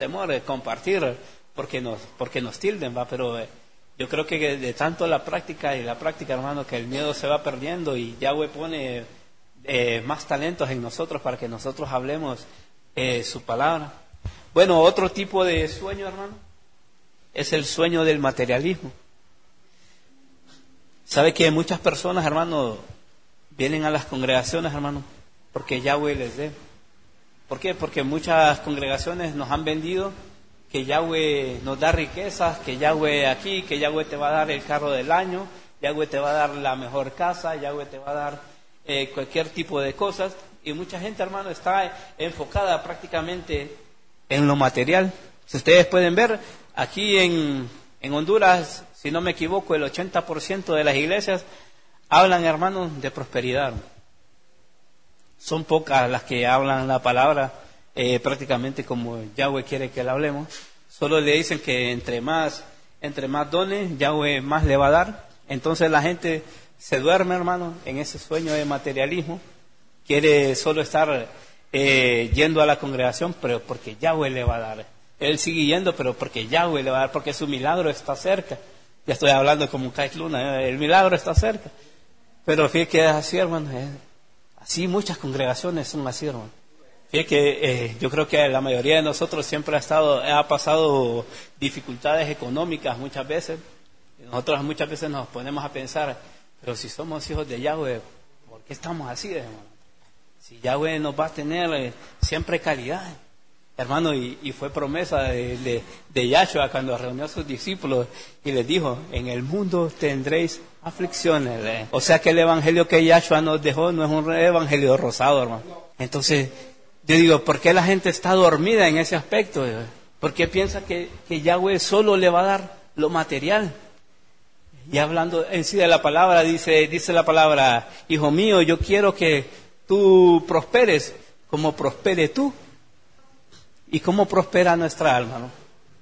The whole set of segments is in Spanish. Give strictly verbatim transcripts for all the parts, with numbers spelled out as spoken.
temor de compartir porque nos, porque nos tilden, va, pero eh, yo creo que de tanto la práctica y la práctica, hermano, que el miedo se va perdiendo y Yahweh pone eh, más talentos en nosotros para que nosotros hablemos eh, su palabra. Bueno, otro tipo de sueño, hermano, es el sueño del materialismo. Sabe que muchas personas, hermano, vienen a las congregaciones, hermano, porque Yahweh les dé. ¿Por qué? Porque muchas congregaciones nos han vendido que Yahweh nos da riquezas, que Yahweh aquí, que Yahweh te va a dar el carro del año, Yahweh te va a dar la mejor casa, Yahweh te va a dar eh, cualquier tipo de cosas. Y mucha gente, hermano, está enfocada prácticamente en lo material. Si ustedes pueden ver, aquí en, en Honduras, si no me equivoco, el ochenta por ciento de las iglesias hablan, hermanos, de prosperidad. Son pocas las que hablan la palabra eh, prácticamente como Yahweh quiere que la hablemos. Solo le dicen que entre más, entre más dones, Yahweh más le va a dar. Entonces la gente se duerme, hermano, en ese sueño de materialismo. Quiere solo estar eh, yendo a la congregación, pero porque Yahweh le va a dar. Él sigue yendo, pero porque Yahweh le va a dar, porque su milagro está cerca. Ya estoy hablando como Kais Luna, ¿eh? El milagro está cerca. Pero fíjate que es así, hermano. ¿eh? Así muchas congregaciones son así, hermano. Fíjate que eh, yo creo que la mayoría de nosotros siempre ha estado, ha pasado dificultades económicas muchas veces. Nosotros muchas veces nos ponemos a pensar, pero si somos hijos de Yahweh, ¿por qué estamos así, hermano? Si Yahweh nos va a tener eh, siempre calidad. Hermano, y, y fue promesa de, de, de Yahshua cuando reunió a sus discípulos y les dijo, en el mundo tendréis aflicciones. ¿eh? O sea que el evangelio que Yahshua nos dejó no es un evangelio rosado, hermano. Entonces, yo digo, ¿por qué la gente está dormida en ese aspecto? ¿eh? ¿Por qué piensa que, que Yahweh solo le va a dar lo material? Y hablando en sí de la palabra, dice, dice la palabra, hijo mío, yo quiero que tú prosperes como prospere tú. ¿Y cómo prospera nuestra alma? ¿no?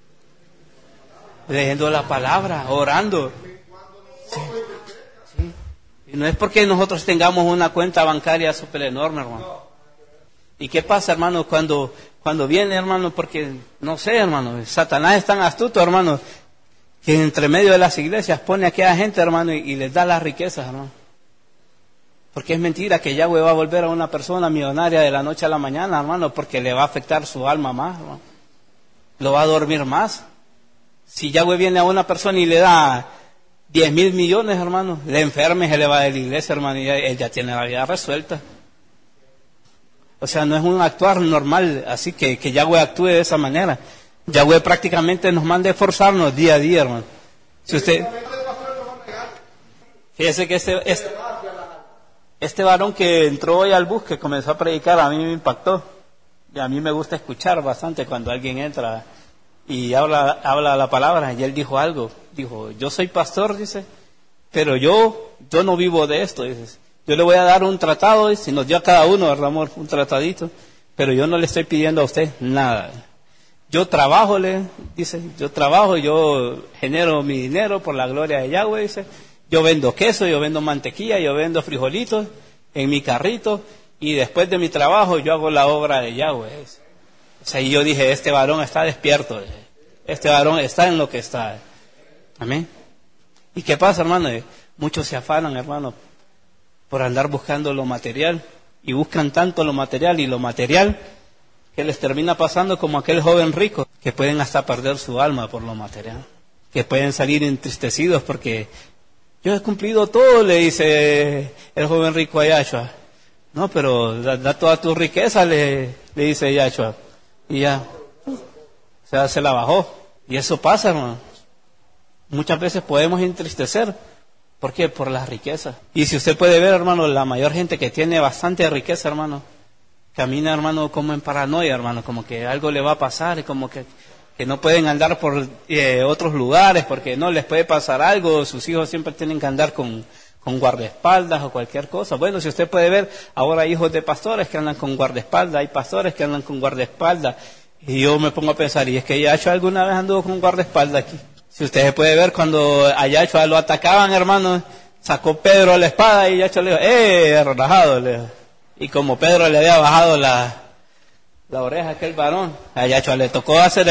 Leyendo la palabra, orando. Sí, sí. Y no es porque nosotros tengamos una cuenta bancaria súper enorme, hermano. ¿Y qué pasa, hermano, cuando, cuando viene, hermano? Porque, no sé, hermano, Satanás es tan astuto, hermano, que entre medio de las iglesias pone a aquella gente, hermano, y, y les da las riquezas, hermano. Porque es mentira que Yahweh va a volver a una persona millonaria de la noche a la mañana, hermano, porque le va a afectar su alma más, hermano. Lo va a dormir más. Si Yahweh viene a una persona y le da diez mil millones, hermano, le enferma y se le va de la iglesia, hermano, y él ya tiene la vida resuelta. O sea, no es un actuar normal, así que, que Yahweh actúe de esa manera. Yahweh prácticamente nos manda a esforzarnos día a día, hermano. Si usted... Fíjese que este... este Este varón que entró hoy al bus, que comenzó a predicar, a mí me impactó. Y a mí me gusta escuchar bastante cuando alguien entra y habla, habla la palabra. Y él dijo algo. Dijo, yo soy pastor, dice, pero yo, yo no vivo de esto, dice. Yo le voy a dar un tratado, y nos dio a cada uno, amor, un tratadito, pero yo no le estoy pidiendo a usted nada. Yo trabajo, le dice, yo trabajo, yo genero mi dinero por la gloria de Yahweh, dice. Yo vendo queso, yo vendo mantequilla, yo vendo frijolitos en mi carrito y después de mi trabajo yo hago la obra de Yahweh. O sea, y yo dije, este varón está despierto, este varón está en lo que está. Amén. ¿Y qué pasa, hermano? Muchos se afanan, hermano, por andar buscando lo material y buscan tanto lo material y lo material que les termina pasando como aquel joven rico, que pueden hasta perder su alma por lo material, que pueden salir entristecidos porque... Yo he cumplido todo, le dice el joven rico a Yahshua. No, pero da, da toda tu riqueza, le, le dice Yahshua. Y ya, o sea, se la bajó. Y eso pasa, hermano. Muchas veces podemos entristecer. ¿Por qué? Por las riquezas. Y si usted puede ver, hermano, la mayor gente que tiene bastante riqueza, hermano, camina, hermano, como en paranoia, hermano, como que algo le va a pasar y como que... que no pueden andar por eh, otros lugares porque no les puede pasar algo, sus hijos siempre tienen que andar con, con guardaespaldas o cualquier cosa. Bueno, si usted puede ver, ahora hay hijos de pastores que andan con guardaespaldas, hay pastores que andan con guardaespaldas, y yo me pongo a pensar, ¿y es que Yahshua alguna vez anduvo con guardaespaldas aquí? Si usted puede ver, cuando a Yahshua lo atacaban, hermano, sacó Pedro la espada y Yahshua le dijo, ¡eh, relajado! Le dijo. Y como Pedro le había bajado la, la oreja a aquel varón, a Yahshua le tocó hacer